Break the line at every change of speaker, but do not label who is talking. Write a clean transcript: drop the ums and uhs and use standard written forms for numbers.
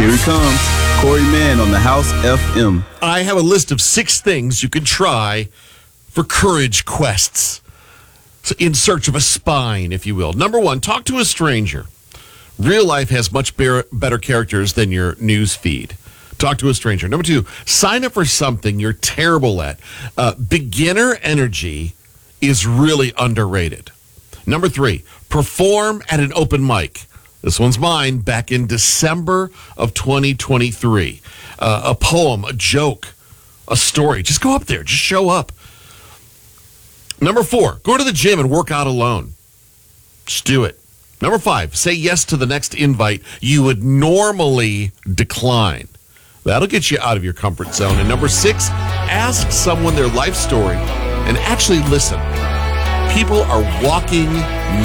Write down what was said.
Here he comes, Corey Mann on the House FM.
I have a list of 6 things you can try for courage quests. So in search of a spine, if you will. Number 1, talk to a stranger. Real life has much better characters than your news feed. Talk to a stranger. Number 2, sign up for something you're terrible at. Beginner energy is really underrated. Number 3, perform at an open mic. This one's mine back in December of 2023. A poem, a joke, a story. Just go up there. Just show up. Number 4, go to the gym and work out alone. Just do it. Number 5, say yes to the next invite you would normally decline. That'll get you out of your comfort zone. And number 6, ask someone their life story and actually listen. People are walking